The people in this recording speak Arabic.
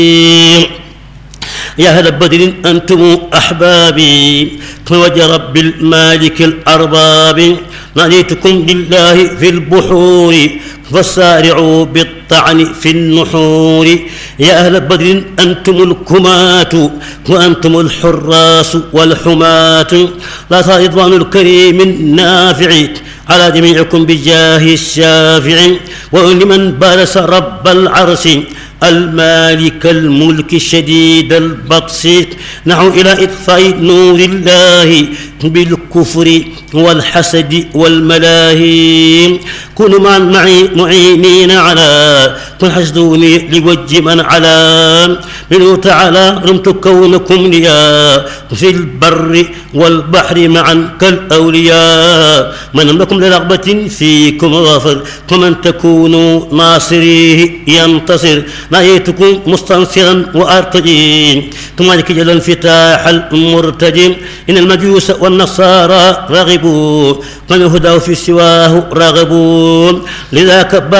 يا أهل بدر أنتم أحبابي وجه رب المالك الأرباب ناديتكم لله في البحور فسارعوا بالطعن في النحور يا أهل بدر أنتم الكمات وأنتم الحراس والحماة لا رضوان الكريم النافع على جميعكم بجاه الشافع ولمن بارس رب العرش المالك الملك شديد البطش نحو إلى إطفاء نور الله بالكفر والحسد والملاهي كونوا معينين على كن حسدوني لوجه من على منه تعالى رمت كونكم ليا في البر والبحر معا كالأولياء من لكم لرغبة فيكم غافر ومن تكونوا ناصريه ينتصر نأيتكم مستنصرا وأرتجي ثم ذلك جل الانفتاح المرتجي إن المجوس والنصارى رغبوا من هداه في سواه راغبون لذاك